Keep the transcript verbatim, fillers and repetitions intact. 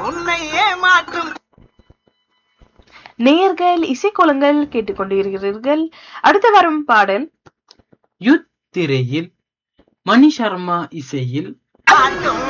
உன்னை ஏமாற்றும் நேயர்கள் இசைக்கோலங்கள் கேட்டுக்கொண்டிருக்கிறீர்கள். அடுத்து வரும் பாடல் யுத் திரையில் மணி சர்மா இசையில்